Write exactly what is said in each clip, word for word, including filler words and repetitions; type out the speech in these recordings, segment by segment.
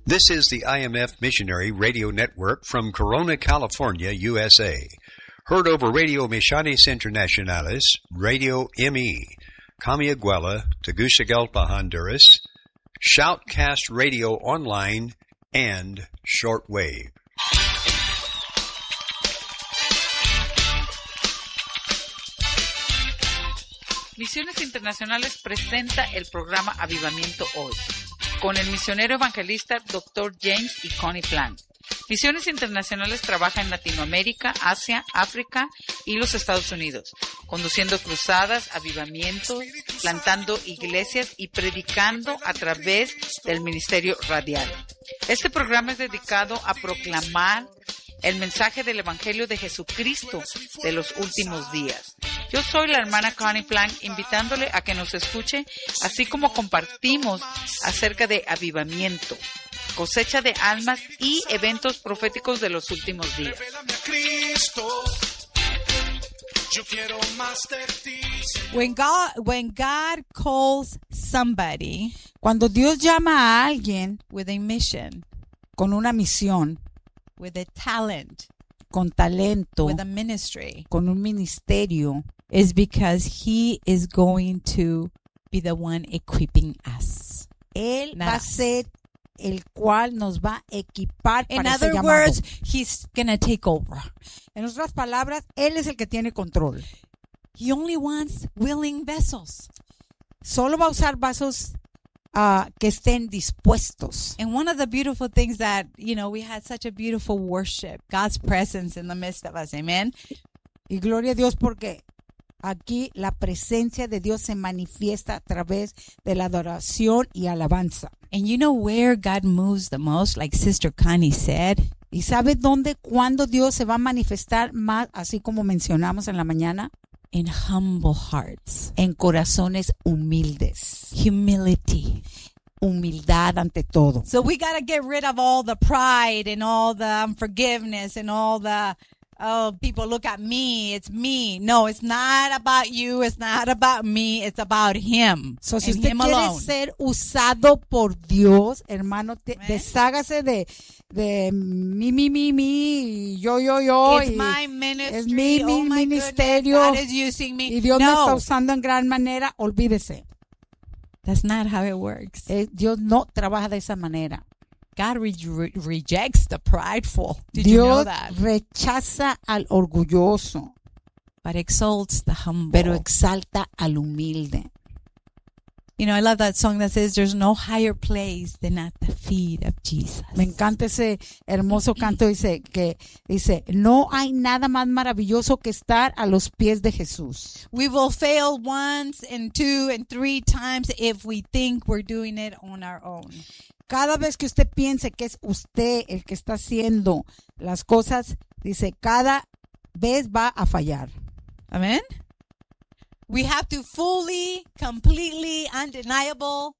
This is the I M F Missionary Radio Network from Corona, California, U S A. Heard over Radio Misiones Internacionales, Radio M E, Camiguela, Tegucigalpa, Honduras, Shoutcast Radio Online, and Shortwave. Misiones Internacionales presenta el programa Avivamiento Hoy, con el misionero evangelista doctor James y Connie Plank. Misiones Internacionales trabaja en Latinoamérica, Asia, África y los Estados Unidos, conduciendo cruzadas, avivamientos, plantando iglesias y predicando a través del ministerio radial. Este programa es dedicado a proclamar el mensaje del Evangelio de Jesucristo de los últimos días. Yo soy la hermana Connie Plank, invitándole a que nos escuche, así como compartimos acerca de avivamiento, cosecha de almas y eventos proféticos de los últimos días. When God, when God calls somebody, cuando Dios llama a alguien with a mission, con una misión, with a talent, con talento, with a ministry, con un ministerio, is because He is going to be the one equipping us. Él Not va a us. ser el cual nos va a equipar In para ese other llamado. words, He's going to take over. En otras palabras, Él es el que tiene control. He only wants willing vessels. Solo va a usar vasos uh, que estén dispuestos. And one of the beautiful things that, you know, we had such a beautiful worship, God's presence in the midst of us. Amen. Y gloria a Dios porque aquí la presencia de Dios se manifiesta a través de la adoración y alabanza. And you know where God moves the most, like Sister Connie said? ¿Y sabe dónde, cuándo Dios se va a manifestar más, así como mencionamos en la mañana? In humble hearts. En corazones humildes. Humility. Humildad ante todo. So we got to get rid of all the pride and all the unforgiveness and all the, oh, people look at me, it's me. No, it's not about you, it's not about me, it's about Him. So, si and usted him quiere alone. ser usado por Dios, hermano, te, Amen. deshágase de, de mi, mi, mi, mi, yo, yo, yo. It's y, my ministry, es mi, mi oh my ministerio, goodness, God is using me. y Dios me está No, usando en gran manera. Olvídese. that's not how it works. Eh, Dios no trabaja de esa manera. God re- re- rejects the prideful. Did you know Dios that? rechaza al orgulloso, But exalts the humble. pero exalta al humilde. You know, I love that song that says there's no higher place than at the feet of Jesus. Me encanta ese hermoso canto, dice que dice, no hay nada más maravilloso que estar a los pies de Jesús. We will fail once and two and three times if we think we're doing it on our own. Cada vez que usted piense que es usted el que está haciendo las cosas, dice, cada vez va a fallar. Amen? We have to fully, completely, undeniable,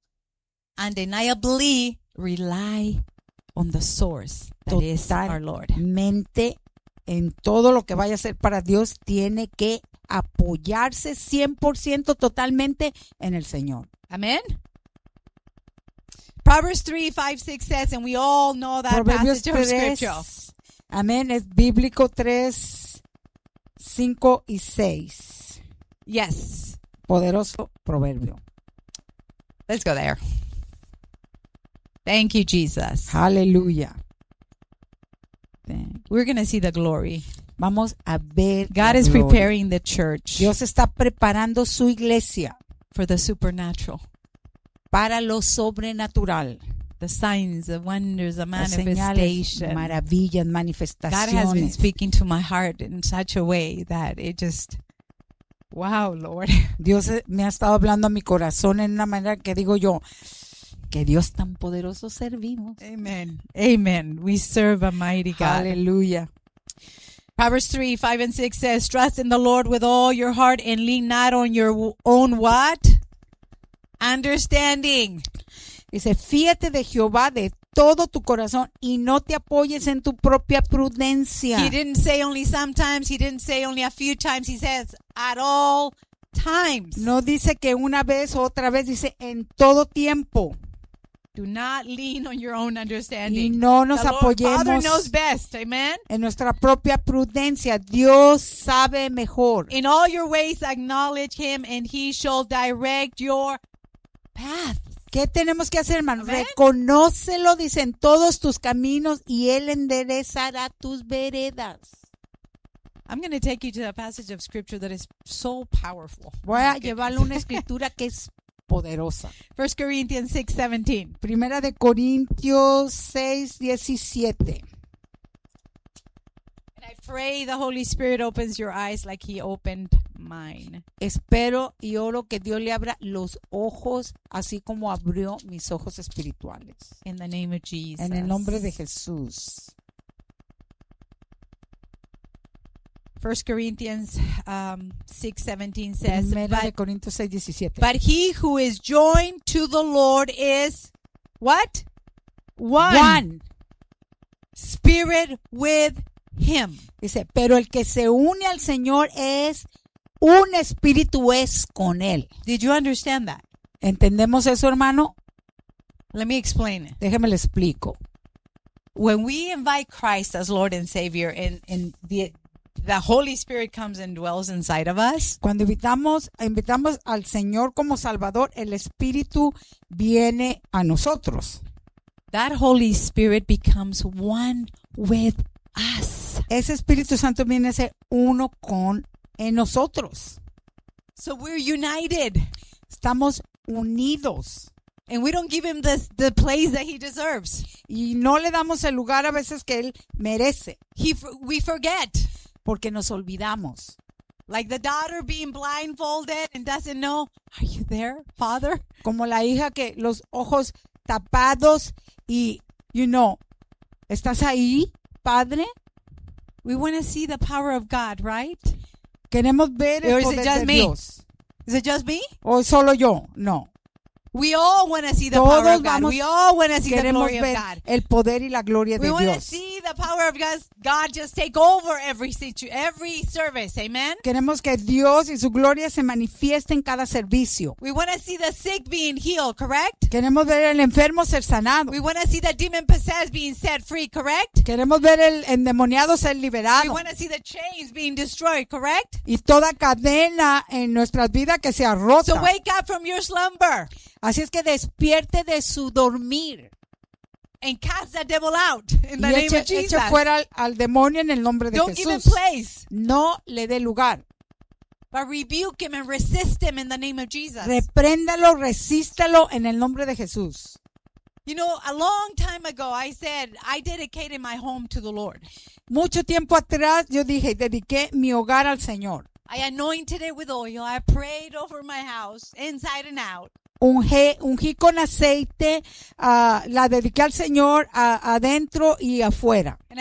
undeniably rely on the source that is our Lord. Mente en todo lo que vaya a hacer para Dios, tiene que apoyarse cien por ciento totalmente en el Señor. Amen? Proverbs three, five, six says, and we all know that Proverbios passage of tres, scripture. amén, es bíblico tres, cinco y seis. Yes. Poderoso proverbio. Let's go there. Thank you, Jesus. Aleluya. We're going to see the glory. Vamos a ver. God la is gloria. preparing the church Dios está preparando su iglesia for the supernatural, para lo sobrenatural. the signs, the wonders, the Las señales, manifestation. maravillas, God manifestaciones. has been speaking to my heart in such a way that it just, wow, Lord. Dios me ha estado hablando a mi corazón en una manera que digo yo, que Dios tan poderoso servimos. Amen. Amen. We serve a mighty God. Aleluya. Proverbs three, five, and six says, trust in the Lord with all your heart and lean not on your own what? Understanding. Dice, fíjate de Jehová de todo tu corazón y no te apoyes en tu propia prudencia. He didn't say only sometimes. He didn't say only a few times. He says at all times. No dice que una vez o otra vez, dice en todo tiempo. Do not lean on your own y understanding. no nos The Lord, Father apoyemos knows best. Amen. en nuestra propia prudencia. Dios sabe mejor. In all your ways acknowledge him and he shall direct your paths. ¿Qué tenemos que hacer, hermano? Amén. Reconócelo, dicen todos tus caminos y Él enderezará tus veredas. I'm going to take you to a passage of scripture that is so powerful. Voy a llevarle una escritura que es poderosa. First Corinthians six seventeen. Primera de Corintios seis diecisiete. And I pray the Holy Spirit opens your eyes like he opened mine. Espero y oro que Dios le abra los ojos, así como abrió mis ojos espirituales. In the name of Jesus. En el nombre de Jesús. First Corinthians um, six seventeen says, Primera de but, Corintios seis diecisiete. but he who is joined to the Lord is what? One. Juan Spirit with him. dice, pero el que se une al Señor es un espíritu es con Él. Did you understand that? ¿Entendemos eso, hermano? Let me explain it. Déjeme le explico. When we invite Christ as Lord and Savior and, and the, the Holy Spirit comes and dwells inside of us, Cuando invitamos, invitamos al Señor como Salvador, el Espíritu viene a nosotros. that Holy Spirit becomes one with us. Ese Espíritu Santo viene a ser uno con en nosotros. So we're united. Estamos unidos. And we don't give him this, the place that he deserves. Y no le damos el lugar a veces que Él merece, He, we forget. porque nos olvidamos. Like the daughter being blindfolded and doesn't know, are you there, Father? Como la hija que los ojos tapados y, you know, ¿estás ahí, Padre? We want to see the power of God, right? Queremos ver Or el is it poder just de me? Dios. Is it just me? ¿O solo yo? No. We all want to see the Todos power of God. vamos- We all want to see the Queremos glory of ver God. el poder y la gloria We de want to Dios. see the power of God, God just take over every situ- every service. Amen. Queremos que Dios y su gloria se manifieste en cada servicio. We want to see the sick being healed, correct? Queremos ver el enfermo ser sanado. We want to see the demon possessed being set free, correct? Queremos ver el endemoniado ser We liberado. want to see the chains being destroyed, correct? Y toda cadena en nuestras vidas que sea rota. So wake up from your slumber Así es que despierte de su dormir. and cast that devil out in the Y name eche, of Jesus. eche fuera al, al demonio en el nombre de Don't give him Jesús. place, No le dé lugar. but rebuke him and resist him in the name of Jesus. Repréndalo, resístalo en el nombre de Jesús. You know, a long time ago, I said I dedicated my home to the Lord. Mucho tiempo atrás yo dije, dediqué mi hogar al Señor. I anointed it with oil. I prayed over my house, inside and out. Ungí, ungí con aceite, ah, la dediqué al Señor ah, adentro y afuera.